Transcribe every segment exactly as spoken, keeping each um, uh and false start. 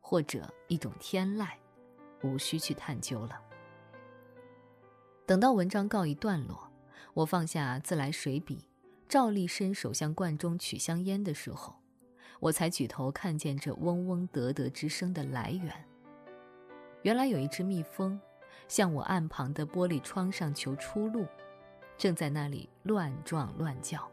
或者一种天籁，无需去探究了。等到文章告一段落，我放下自来水笔，照例伸手向罐中取香烟的时候，我才举头看见这嗡嗡得得之声的来源。原来有一只蜜蜂向我岸旁的玻璃窗上求出路，正在那里乱撞乱叫。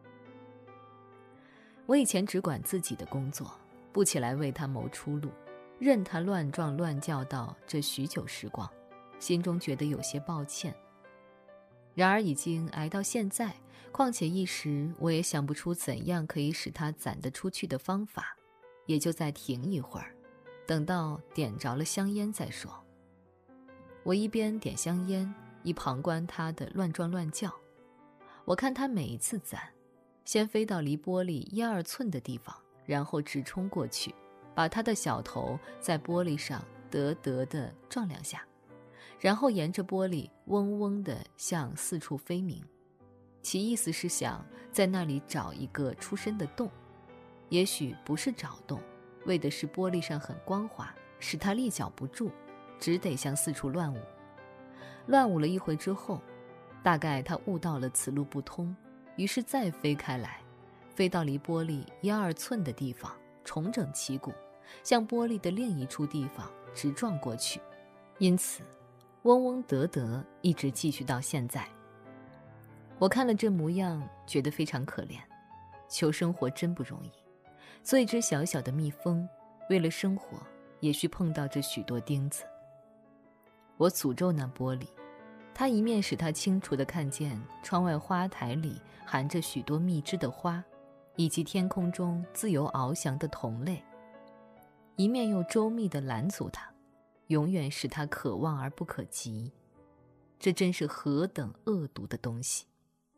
我以前只管自己的工作，不起来为它谋出路，任它乱撞乱叫到这许久时光，心中觉得有些抱歉。然而已经挨到现在，况且一时我也想不出怎样可以使它攒得出去的方法，也就再停一会儿，等到点着了香烟再说。我一边点香烟，一旁观它的乱撞乱叫。我看它每一次攒，先飞到离玻璃一二寸的地方，然后直冲过去，把它的小头在玻璃上得得地撞两下，然后沿着玻璃嗡嗡地向四处飞鸣，其意思是想在那里找一个出身的洞，也许不是找洞，为的是玻璃上很光滑，使它立脚不住，只得向四处乱舞。乱舞了一回之后，大概它悟到了此路不通，于是再飞开来，飞到离玻璃一二寸的地方，重整旗鼓，向玻璃的另一处地方直撞过去。因此嗡嗡得得一直继续到现在。我看了这模样，觉得非常可怜。求生活真不容易，做一只小小的蜜蜂，为了生活，也需碰到这许多钉子。我诅咒那玻璃，它一面使它清楚地看见窗外花台里含着许多蜜汁的花，以及天空中自由翱翔的同类，一面又周密地拦阻它，永远使它可望而不可及。这真是何等恶毒的东西！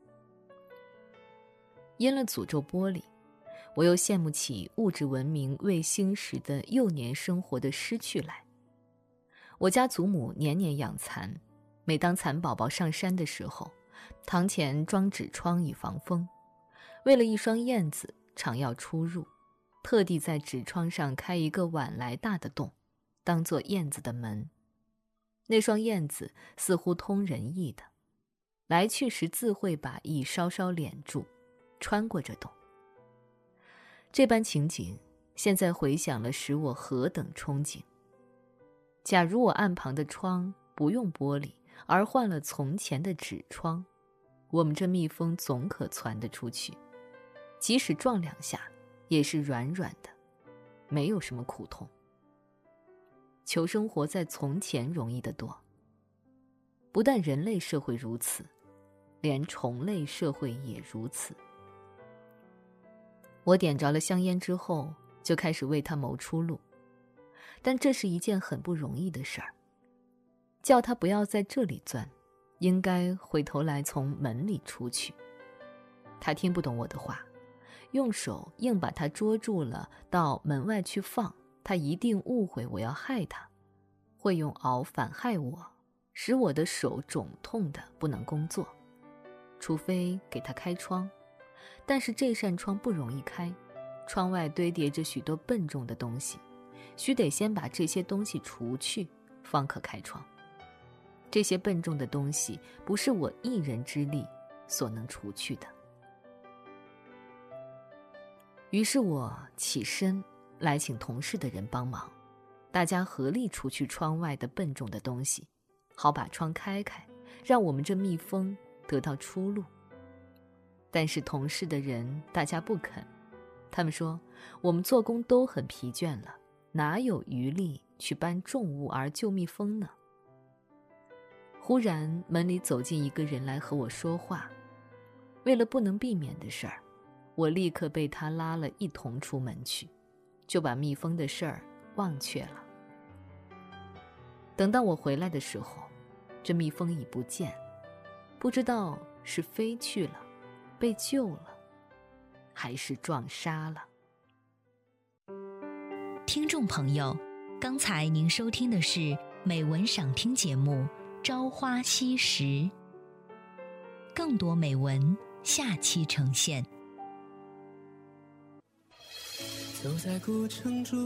因了诅咒玻璃，我又羡慕起物质文明未兴时的幼年生活的失去来。我家祖母年年养蚕，每当蚕宝宝上山的时候，堂前装纸窗以防风。为了一双燕子常要出入，特地在纸窗上开一个碗来大的洞，当作燕子的门。那双燕子似乎通人意的，来去时自会把翼稍稍敛住，穿过这洞。这般情景现在回想了，使我何等憧憬。假如我岸旁的窗不用玻璃，而换了从前的纸窗，我们这蜜蜂总可窜得出去，即使撞两下也是软软的，没有什么苦痛。求生活在从前容易得多。不但人类社会如此，连虫类社会也如此。我点着了香烟之后，就开始为它谋出路，但这是一件很不容易的事儿。叫它不要在这里钻，应该回头来从门里出去。它听不懂我的话，用手硬把它捉住了，到门外去放，它一定误会我要害它，会用螯反害我，使我的手肿痛的不能工作。除非给它开窗，但是这扇窗不容易开，窗外堆叠着许多笨重的东西，须得先把这些东西除去，方可开窗。这些笨重的东西不是我一人之力所能除去的。于是我起身来请同事的人帮忙，大家合力除去窗外的笨重的东西，好把窗开开，让我们这蜜蜂得到出路。但是同事的人大家不肯，他们说我们做工都很疲倦了，哪有余力去搬重物而救蜜蜂呢？忽然门里走进一个人来和我说话，为了不能避免的事儿，我立刻被他拉了一同出门去，就把蜜蜂的事儿忘却了。等到我回来的时候，这蜜蜂已不见，不知道是飞去了，被救了，还是撞杀了。 听众朋友，刚才您收听的是美文赏听节目《朝花夕拾》，更多美文下期呈现。 走在古城中